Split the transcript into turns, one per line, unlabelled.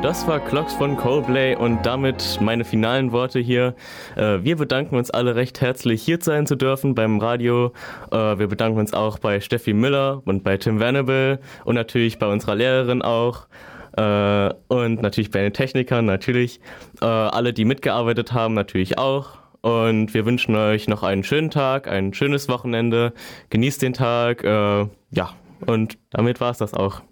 Das war Clocks von Coldplay und damit meine finalen Worte hier. Wir bedanken uns alle recht herzlich, hier sein zu dürfen beim Radio. Wir bedanken uns auch bei Steffi Müller und bei Tim Venable und natürlich bei unserer Lehrerin auch. Und natürlich bei den Technikern, natürlich. Alle, die mitgearbeitet haben, natürlich auch. Und wir wünschen euch noch einen schönen Tag, ein schönes Wochenende. Genießt den Tag. Ja, und damit war's das auch.